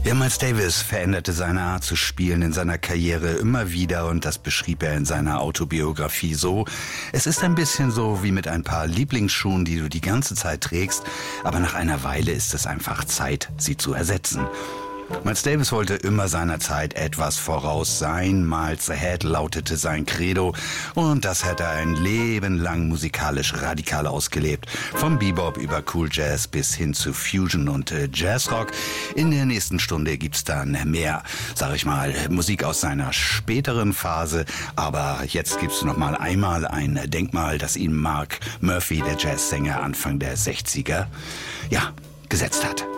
Ja, Miles Davis veränderte seine Art zu spielen in seiner Karriere immer wieder und das beschrieb er in seiner Autobiografie so: Es ist ein bisschen so wie mit ein paar Lieblingsschuhen, die du die ganze Zeit trägst, aber nach einer Weile ist es einfach Zeit, sie zu ersetzen. Miles Davis wollte immer seiner Zeit etwas voraus sein. Miles Ahead lautete sein Credo und das hat er ein Leben lang musikalisch radikal ausgelebt. Vom Bebop über Cool Jazz bis hin zu Fusion und Jazzrock. In der nächsten Stunde gibt's dann mehr, sag ich mal, Musik aus seiner späteren Phase. Aber jetzt gibt's noch mal einmal ein Denkmal, das ihm Mark Murphy, der Jazzsänger Anfang der 60er, gesetzt hat.